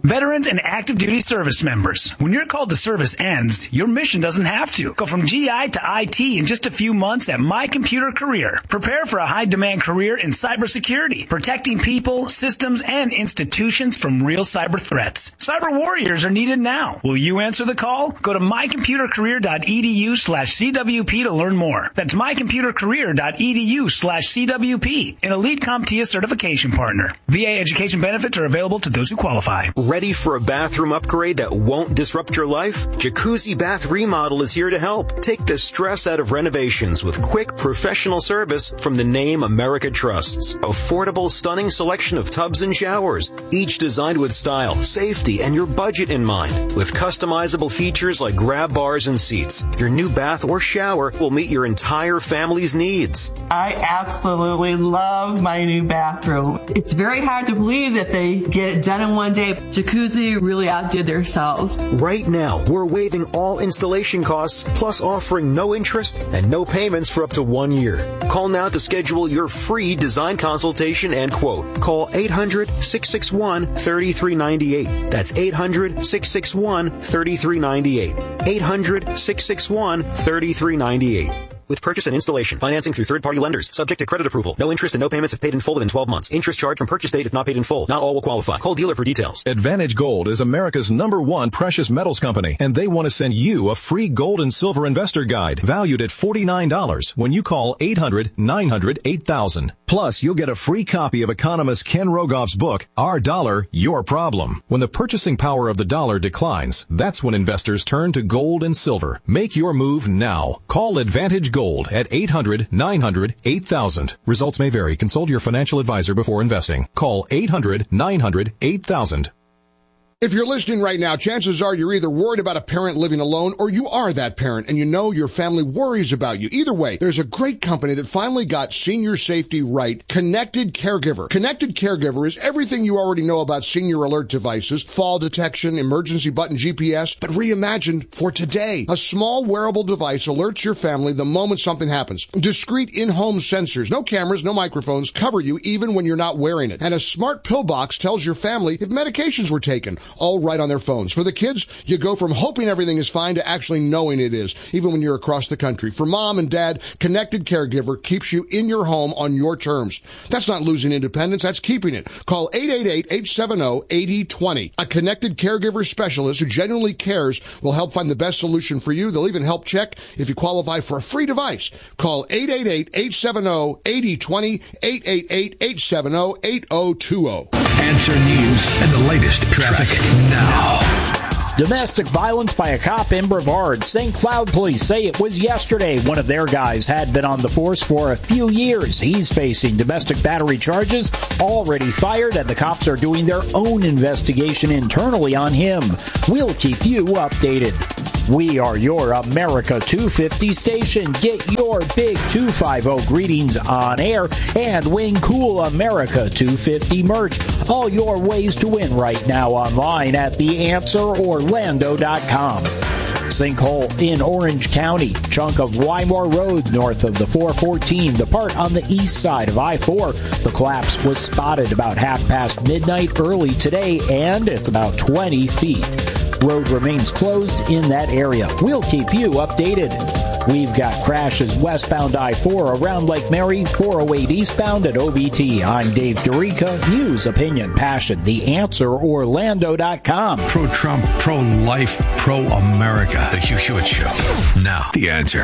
Veterans and active duty service members. When your call to service ends, your mission doesn't have to. Go from GI to IT in just a few months at My Computer Career. Prepare for a high-demand career in cybersecurity, protecting people, systems, and institutions from real cyber threats. Cyber warriors are needed now. Will you answer the call? Go to mycomputercareer.edu/CWP to learn more. That's mycomputercareer.edu/CWP, an elite CompTIA certification partner. VA education benefits are available to those who qualify. Ready for a bathroom upgrade that won't disrupt your life? Jacuzzi Bath Remodel is here to help. Take the stress out of renovations with quick, professional service from the name America trusts. Affordable, stunning selection of tubs and showers, each designed with style, safety, and your budget in mind. With customizable features like grab bars and seats, your new bath or shower will meet your entire family's needs. I absolutely love my new bathroom. It's very hard to believe that they get it done in one day. Jacuzzi really outdid themselves. Right now, we're waiving all installation costs, plus offering no interest and no payments for up to 1 year. Call now to schedule your free design consultation and quote. Call 800-661-3398. That's 800-661-3398. 800-661-3398. With purchase and installation, financing through third-party lenders, subject to credit approval. No interest and no payments if paid in full within 12 months. Interest charged from purchase date if not paid in full. Not all will qualify. Call dealer for details. Advantage Gold is America's #1 precious metals company, and they want to send you a free gold and silver investor guide valued at $49 when you call 800-900-8000. Plus, you'll get a free copy of economist Ken Rogoff's book, Our Dollar, Your Problem. When the purchasing power of the dollar declines, that's when investors turn to gold and silver. Make your move now. Call Advantage Gold at 800-900-8000. Results may vary. Consult your financial advisor before investing. Call 800-900-8000. If you're listening right now, chances are you're either worried about a parent living alone or you are that parent and you know your family worries about you. Either way, there's a great company that finally got senior safety right, Connected Caregiver. Connected Caregiver is everything you already know about senior alert devices, fall detection, emergency button GPS, but reimagined for today. A small wearable device alerts your family the moment something happens. Discreet in-home sensors, no cameras, no microphones, cover you even when you're not wearing it. And a smart pill box tells your family if medications were taken. All right on their phones. For the kids, you go from hoping everything is fine to actually knowing it is, even when you're across the country. For mom and dad, Connected Caregiver keeps you in your home on your terms. That's not losing independence, that's keeping it. Call 888-870-8020. A Connected Caregiver specialist who genuinely cares will help find the best solution for you. They'll even help check if you qualify for a free device. Call 888-870-8020, 888-870-8020. Answer News and the latest traffic now. Domestic violence by a cop in Brevard. St. Cloud police say it was yesterday. One of their guys had been on the force for a few years. He's facing domestic battery charges already fired, and the cops are doing their own investigation internally on him. We'll keep you updated. We are your America 250 station. Get your big 250 greetings on air and win cool America 250 merch. All your ways to win right now online at theanswerorlando.com. Sinkhole in Orange County. Chunk of Wymore Road north of the 414. The part on the east side of I-4. The collapse was spotted about midnight early today, and it's about 20 feet. Road remains closed in that area. We'll keep you updated. We've got crashes westbound I-4 around Lake Mary, 408 eastbound at OBT. I'm Dave Dorica. News, opinion, passion. TheAnswerOrlando.com. Pro-Trump, pro-life, pro-America. The Hugh Hewitt Show. Now, The Answer.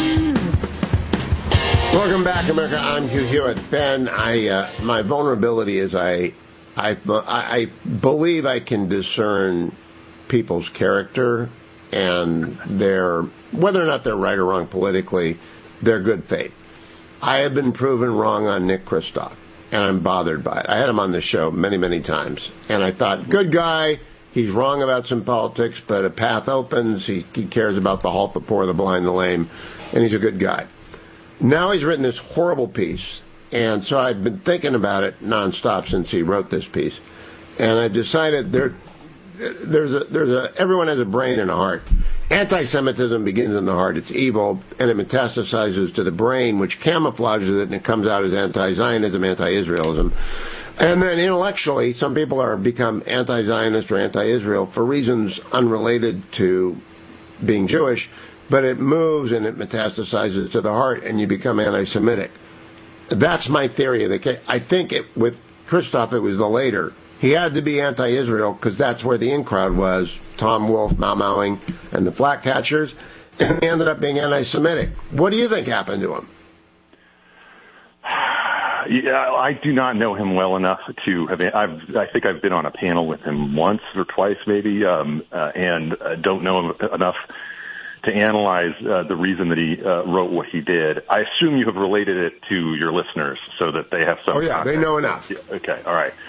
Welcome back, America. I'm Hugh Hewitt. Ben, my vulnerability is I believe I can discern people's character and whether or not they're right or wrong politically, their good faith. I have been proven wrong on Nick Kristof, and I'm bothered by it. I had him on the show many, many times, and I thought, good guy, he's wrong about some politics, but a path opens, he cares about the halt, the poor, the blind, the lame, and he's a good guy. Now he's written this horrible piece, and so I've been thinking about it nonstop since he wrote this piece, and I decided everyone has a brain and a heart. Anti-Semitism begins in the heart. It's evil, and it metastasizes to the brain, which camouflages it, and it comes out as anti-Zionism, anti-Israelism. And then intellectually, some people are become anti-Zionist or anti-Israel for reasons unrelated to being Jewish, but it moves and it metastasizes to the heart, and you become anti-Semitic. That's my theory of the case. I think with Christoph, it was the later. He had to be anti-Israel because that's where the in crowd was, Tom Wolfe, Mau-Mauing, and the flat catchers, and he ended up being anti-Semitic. What do you think happened to him? Yeah, I do not know him well enough to have. I think I've been on a panel with him once or twice, maybe, and don't know him enough to analyze the reason that he wrote what he did. I assume you have related it to your listeners so that they have some. Oh yeah, context. They know enough. Yeah, okay, all right.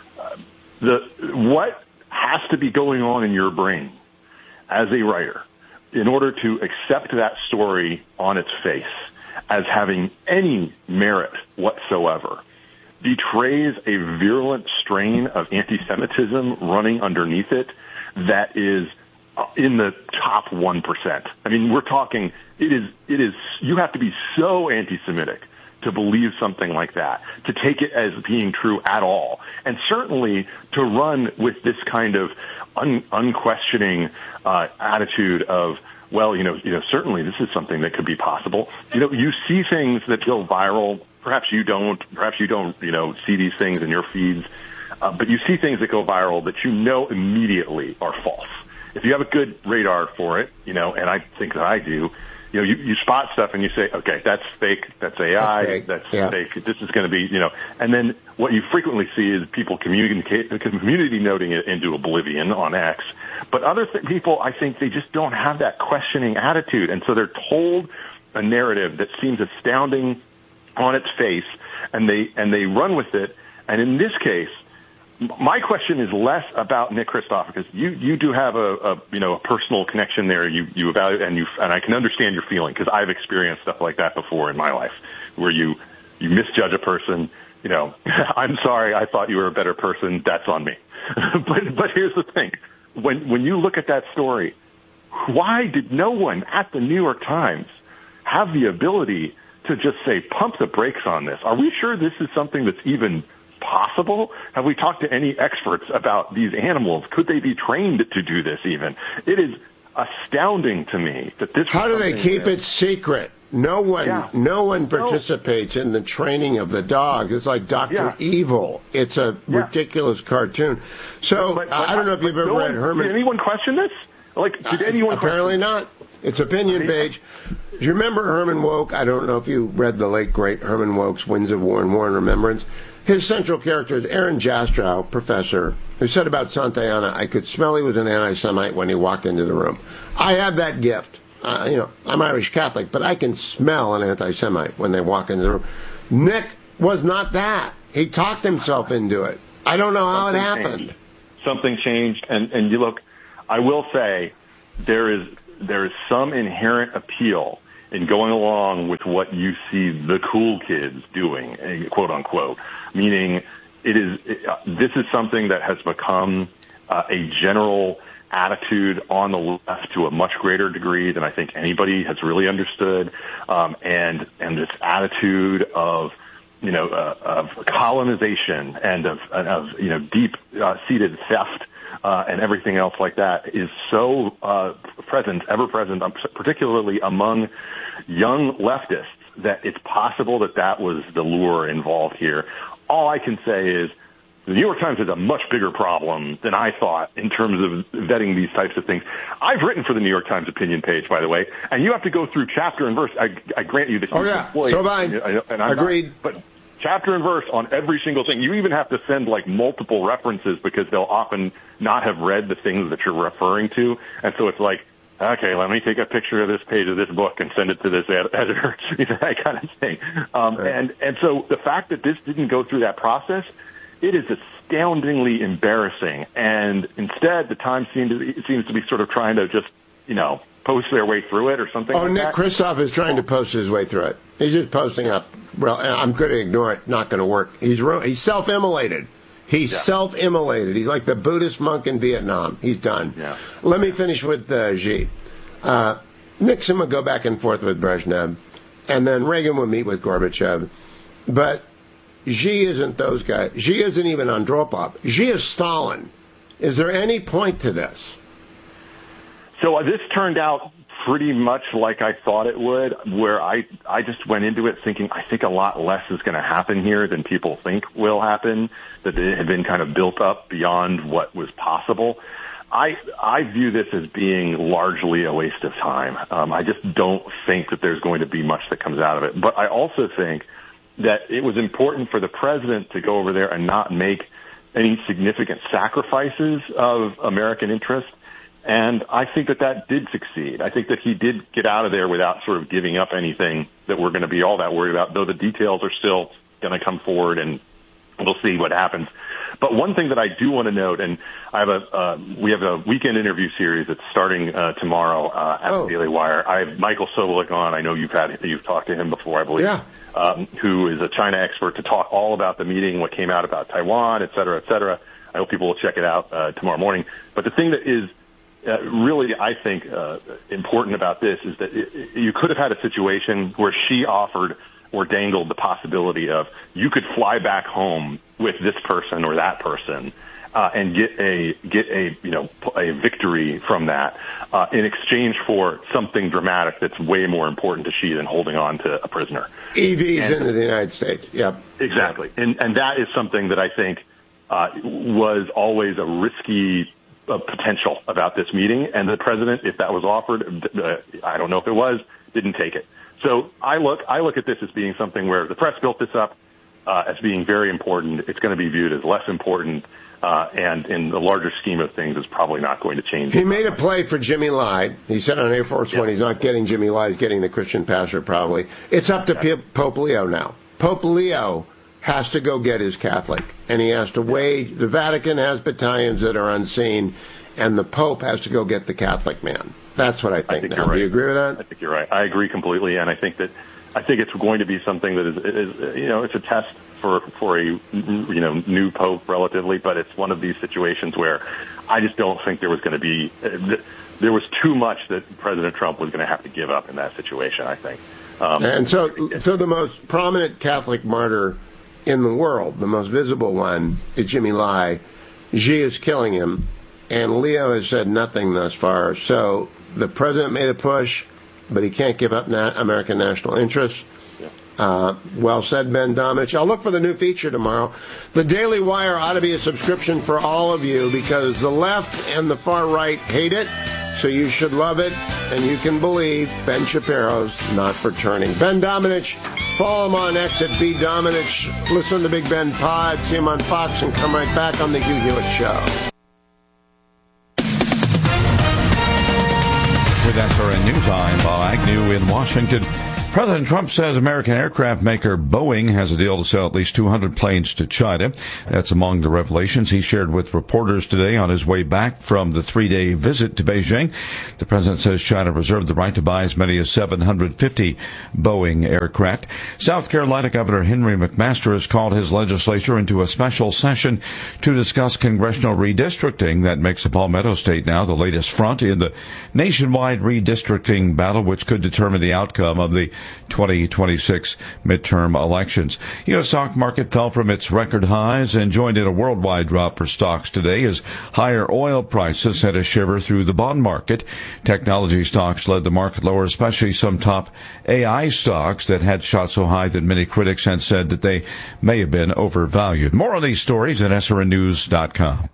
What has to be going on in your brain as a writer in order to accept that story on its face as having any merit whatsoever betrays a virulent strain of anti-Semitism running underneath it that is in the top 1%. I mean, we're talking, it is, you have to be so anti-Semitic to believe something like that, to take it as being true at all, and certainly to run with this kind of unquestioning attitude of, well, certainly this is something that could be possible. You see things that go viral. Perhaps you don't, see these things in your feeds, but you see things that go viral that immediately are false. If you have a good radar for it, and I think that I do, you spot stuff and you say, okay, that's fake, that's AI, that's fake, this is going to be, and then what you frequently see is people community noting it into oblivion on X. But other people, I think they just don't have that questioning attitude, and so they're told a narrative that seems astounding on its face, and they run with it. And in this case, my question is less about Nick Kristof, because you do have a personal connection there. You evaluate and I can understand your feeling, because I've experienced stuff like that before in my life, where you misjudge a person. I'm sorry, I thought you were a better person. That's on me. But here's the thing: when you look at that story, why did no one at the New York Times have the ability to just say, pump the brakes on this? Are we sure this is something that's even possible? Have we talked to any experts about these animals? Could they be trained to do this even? It is astounding to me that this. How do they keep it secret? No one participates in the training of the dog. It's like Dr. Evil. It's a ridiculous cartoon. So but I don't know if you've ever read Herman. Did anyone question this? Did anyone? Apparently not. It's opinion page. Do you remember Herman Wouk? I don't know if you read the late great Herman Wouk's Winds of War and War and Remembrance. His central character is Aaron Jastrow, professor, who said about Santayana, I could smell he was an anti-Semite when he walked into the room. I have that gift. I'm Irish Catholic, but I can smell an anti-Semite when they walk into the room. Nick was not that. He talked himself into it. I don't know how it happened. Something changed, and you look, I will say there is some inherent appeal in going along with what you see the cool kids doing, quote unquote, meaning this is something that has become a general attitude on the left to a much greater degree than I think anybody has really understood, and this attitude of colonization and of deep seated theft. And everything else like that is so ever present, particularly among young leftists, that it's possible that was the lure involved here. All I can say is the New York Times has a much bigger problem than I thought in terms of vetting these types of things. I've written for the New York Times opinion page, by the way, and you have to go through chapter and verse. I grant you that. Oh, yeah. So have I. Agreed. But chapter and verse on every single thing. You even have to send multiple references, because they'll often not have read the things that you're referring to. And so it's like, okay, let me take a picture of this page of this book and send it to this editor, that kind of thing. And so the fact that this didn't go through that process, it is astoundingly embarrassing. And instead, the Times seems to be sort of trying to just, post their way through it or something like Nick that. Kristof is trying to post his way through it. He's just posting up. Well, I'm going to ignore it. Not going to work. He's self-immolated. He's self-immolated. He's like the Buddhist monk in Vietnam. He's done. Yeah. Let me finish with Xi. Nixon would go back and forth with Brezhnev, and then Reagan would meet with Gorbachev. But Xi isn't those guys. Xi isn't even Andropov. Xi is Stalin. Is there any point to this? So this turned out pretty much like I thought it would, where I just went into it thinking I think a lot less is going to happen here than people think will happen, that it had been kind of built up beyond what was possible. I view this as being largely a waste of time. I just don't think that there's going to be much that comes out of it. But I also think that it was important for the president to go over there and not make any significant sacrifices of American interest. And I think that did succeed. I think that he did get out of there without sort of giving up anything that we're going to be all that worried about, though the details are still going to come forward and we'll see what happens. But one thing that I do want to note, and we have a weekend interview series that's starting tomorrow at the Daily Wire. I have Michael Sobolik on. I know you've talked to him before, I believe. Yeah. Who is a China expert to talk all about the meeting, what came out about Taiwan, et cetera, et cetera. I hope people will check it out tomorrow morning. But the thing that is really, I think, important about this is that you could have had a situation where she offered or dangled the possibility of you could fly back home with this person or that person and get a victory from that in exchange for something dramatic that's way more important to Xi than holding on to a prisoner. EVs into the United States. Yep. Exactly. And that is something that I think was always a risky potential about this meeting. And the president, if that was offered, I don't know if it was, didn't take it. So I look at this as being something where the press built this up as being very important. It's going to be viewed as less important, and in the larger scheme of things, is probably not going to change. He made a play for Jimmy Lai. He said on Air Force One, he's not getting Jimmy Lai, he's getting the Christian pastor probably. It's up to Pope Leo now. Pope Leo has to go get his Catholic, and he has to wage. The Vatican has battalions that are unseen, and the Pope has to go get the Catholic man. That's what I think now. Right. Do you agree with that? I think you're right. I agree completely, and I think it's going to be something that is it's a test for a new pope relatively, but it's one of these situations where I just don't think there was going to be there was too much that President Trump was going to have to give up in that situation, I think. And so the most prominent Catholic martyr in the world, the most visible one, is Jimmy Lai. Xi is killing him, and Leo has said nothing thus far. So the president made a push, but he can't give up American national interests. Well said, Ben Domenech. I'll look for the new feature tomorrow. The Daily Wire ought to be a subscription for all of you because the left and the far right hate it, so you should love it, and you can believe Ben Shapiro's not for turning. Ben Domenech, follow him on X at B Domenech. Listen to Big Ben Pod, see him on Fox, and come right back on the Hugh Hewitt Show. With SRN News, I'm Bob Agnew in Washington. President Trump says American aircraft maker Boeing has a deal to sell at least 200 planes to China. That's among the revelations he shared with reporters today on his way back from the 3-day visit to Beijing. The president says China reserved the right to buy as many as 750 Boeing aircraft. South Carolina Governor Henry McMaster has called his legislature into a special session to discuss congressional redistricting. That makes the Palmetto State now the latest front in the nationwide redistricting battle, which could determine the outcome of the 2026 midterm elections. U.S. stock market fell from its record highs and joined in a worldwide drop for stocks today as higher oil prices sent a shiver through the bond market. Technology stocks led the market lower, especially some top AI stocks that had shot so high that many critics had said that they may have been overvalued. More on these stories at srnnews.com.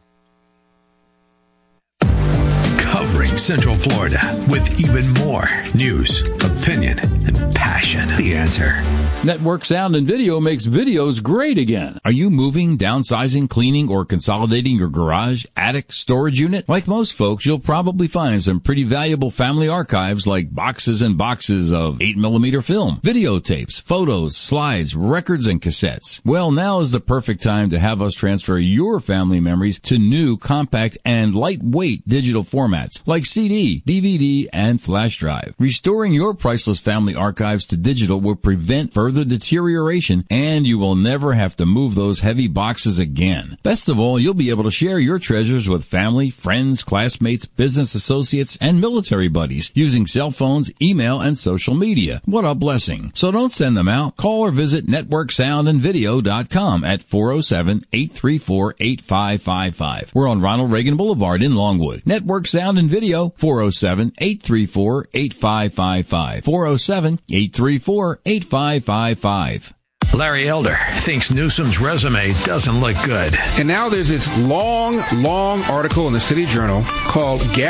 Covering Central Florida with even more news, opinion, and passion. The Answer. Network Sound and Video makes videos great again. Are you moving, downsizing, cleaning, or consolidating your garage, attic, storage unit? Like most folks, you'll probably find some pretty valuable family archives like boxes and boxes of 8mm film, videotapes, photos, slides, records, and cassettes. Well, now is the perfect time to have us transfer your family memories to new, compact, and lightweight digital formats like CD, DVD, and flash drive. Restoring your priceless family archives to digital will prevent further further deterioration, and you will never have to move those heavy boxes again. Best of all, you'll be able to share your treasures with family, friends, classmates, business associates, and military buddies using cell phones, email, and social media. What a blessing. So don't send them out. Call or visit networksoundandvideo.com at 407-834-8555. We're on Ronald Reagan Boulevard in Longwood. Network Sound and Video, 407-834-8555. 407-834-8555. Larry Elder thinks Newsom's resume doesn't look good. And now there's this long article in the City Journal called